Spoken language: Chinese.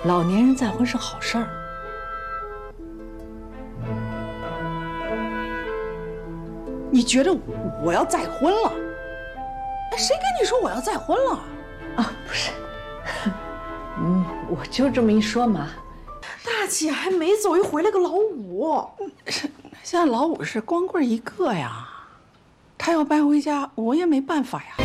老年人再婚是好事儿。 你觉得我要再婚了？哎，谁跟你说我要再婚了？ 啊，不是，我就这么一说嘛。 大姐还没走，又回来个老五，现在老五是光棍一个呀，他要搬回家，我也没办法呀。